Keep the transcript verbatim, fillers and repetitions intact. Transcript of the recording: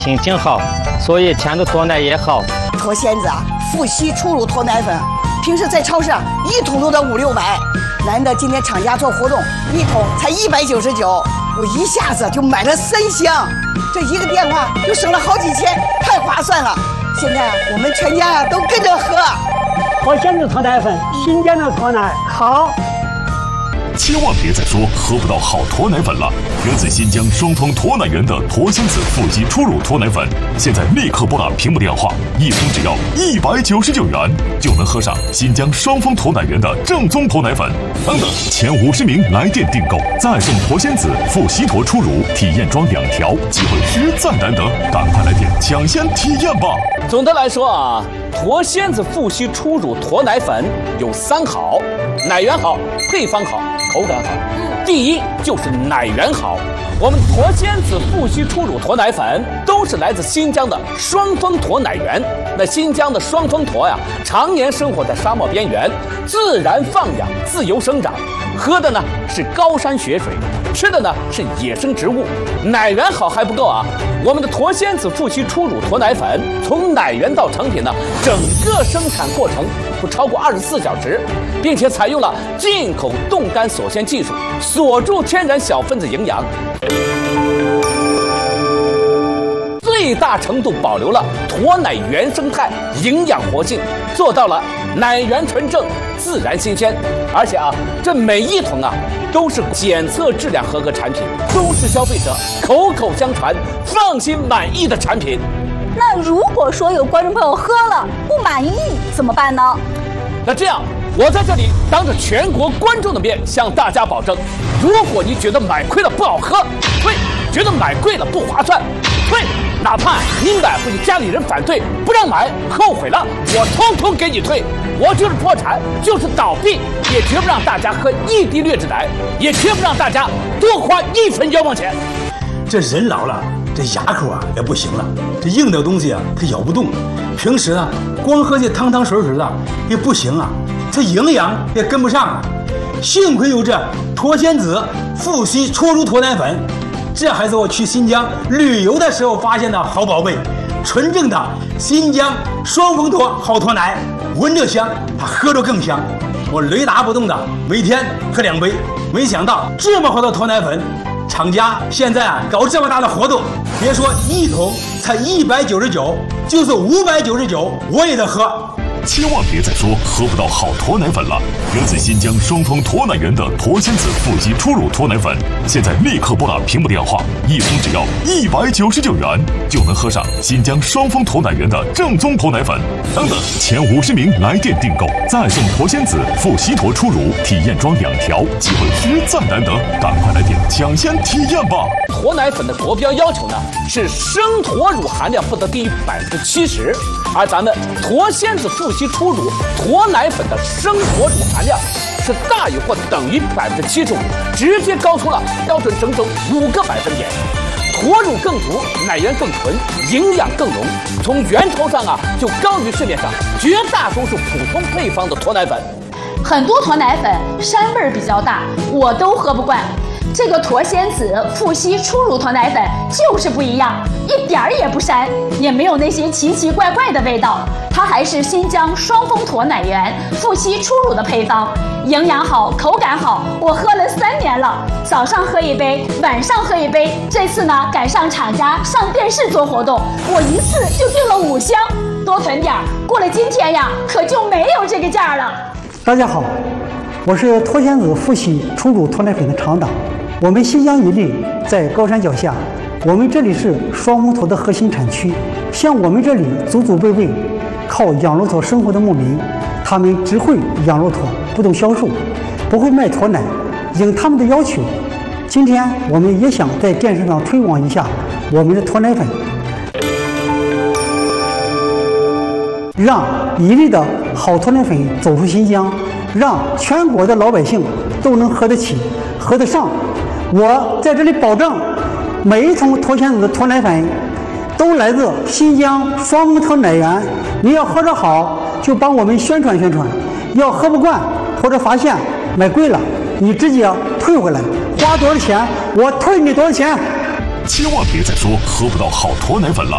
心情好，所以甜的脱奶也好。 脱鲜子啊，富硒初乳脱奶粉，平时在超市啊一桶都得五六百，难得今天厂家做活动，一桶才一百九十九，我一下子就买了三箱，这一个电话就省了好几千，太划算了。现在我们全家啊都跟着喝。 脱鲜子脱奶粉，新鲜的脱奶好。 千万别再说喝不到好脱奶粉了！源自新疆双峰脱奶源的脱鲜子富硒初乳脱奶粉，现在立刻拨打屏幕电话，一瓶只要一百九十九元，就能喝上新疆双峰脱奶源的正宗脱奶粉。等等，前五十名来电订购，再送脱鲜子富硒脱初乳体验装两条，机会实在难得，赶快来电抢先体验吧！ 总的来说啊，脱鲜子富硒初乳脱奶粉有三好：奶源好，配方好，口感好。第一就是奶源好，我们脱鲜子富硒初乳脱奶粉都是来自新疆的双峰驼奶源。那新疆的双峰驼呀，常年生活在沙漠边缘，自然放养，自由生长，喝的呢是高山雪水，吃的呢是野生植物。奶源好还不够啊，我们的脱鲜子富硒初乳脱奶粉从奶源到成品呢，整个生产过程不超过二十四小时，并且采用了进口冻干锁鲜技术，锁住天然小分子营养，最大程度保留了驼奶原生态营养活性，做到了奶源纯正、自然新鲜。而且啊，这每一桶啊都是检测质量合格产品，都是消费者口口相传、放心满意的产品。 那如果说有观众朋友喝了不满意怎么办呢？ 那这样，我在这里当着全国观众的面向大家保证，如果你觉得买亏了不好喝，退；觉得买贵了不划算，退；哪怕你买回去家里人反对不让买，后悔了，我通通给你退。我就是破产，就是倒闭，也绝不让大家喝一滴劣质奶，也绝不让大家多花一分冤枉钱。 这人老了，这牙口啊也不行了，这硬的东西啊它咬不动，平时呢光喝这汤汤水水的也不行啊，这营养也跟不上啊。幸亏有这脱鲜子富硒初乳脱奶粉，这还是我去新疆旅游的时候发现的好宝贝，纯正的新疆双峰驼好脱奶，闻着香，它喝着更香。我雷打不动的每天喝两杯，没想到这么好的脱奶粉，厂家现在啊搞这么大的活动，别说一桶才一百九十九，就是五百九十九我也得喝。 千万别再说喝不到好脱奶粉了！源自新疆双峰驼奶源的脱鲜子富硒初乳脱奶粉，现在立刻拨打屏幕电话，一瓶只要一百九十九元，就能喝上新疆双峰驼奶源的正宗脱奶粉。等等，前五十名来电订购，再送脱鲜子富硒驼初乳体验装两条，机会实在难得，赶快来电抢先体验吧！ 脱奶粉的国标要求呢是生驼乳含量不得低于百分之七十，而咱们脱鲜子富硒初乳脱奶粉的生驼乳含量是大于或等于百分之七十五，直接高出了标准整整五个百分点。驼乳更足，奶源更纯，营养更浓，从源头上啊就高于市面上绝大多数普通配方的脱奶粉。 很多脱奶粉膻味儿比较大，我都喝不惯。这个脱鲜子富硒初乳脱奶粉就是不一样，一点儿也不膻，也没有那些奇奇怪怪的味道。它还是新疆双峰驼奶源富硒初乳的配方，营养好，口感好，我喝了三年了，早上喝一杯，晚上喝一杯。这次呢赶上厂家上电视做活动，我一次就订了五箱，多囤点儿，过了今天呀可就没有这个价了。 大家好，我是脱鲜子富硒初乳脱奶粉的厂长。我们新疆榆林在高山脚下，我们这里是双峰驼的核心产区。像我们这里祖祖辈辈靠养骆驼生活的牧民，他们只会养骆驼，不懂销售，不会卖驼奶。应他们的要求，今天我们也想在电视上推广一下我们的驼奶粉，让一粒的好驼奶粉走出新疆，让全国的老百姓都能喝得起、喝得上。我在这里保证，每一桶脱鲜子的脱奶粉都来自新疆双峰驼奶源。你要喝着好，就帮我们宣传宣传；要喝不惯或者发现买贵了，你直接退回来，花多少钱我退你多少钱。 千万别再说喝不到好脱奶粉了！